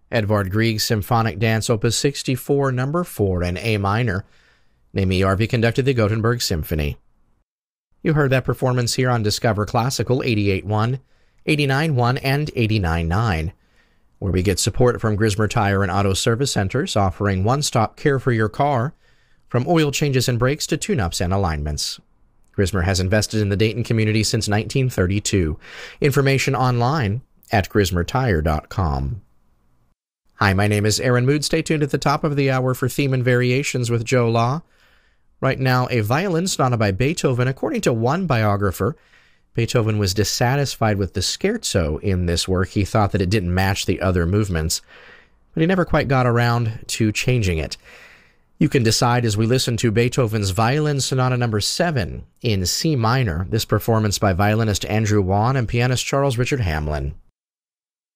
Edvard Grieg's Symphonic Dance Opus 64, number 4 in A minor. Naomi Jarvi conducted the Gothenburg Symphony. You heard that performance here on Discover Classical 88.1, 89.1, and 89.9, where we get support from Grismer Tire and Auto Service Centers, offering one-stop care for your car, from oil changes and brakes to tune-ups and alignments. Grismer has invested in the Dayton community since 1932. Information online at grismertire.com. Hi, my name is Aaron Mood. Stay tuned at the top of the hour for Theme and Variations with Joe Law. Right now, a violin sonata by Beethoven. According to one biographer, Beethoven was dissatisfied with the scherzo in this work. He thought that it didn't match the other movements, but he never quite got around to changing it. You can decide as we listen to Beethoven's Violin Sonata number 7 in C minor, this performance by violinist Andrew Wan and pianist Charles Richard Hamlin.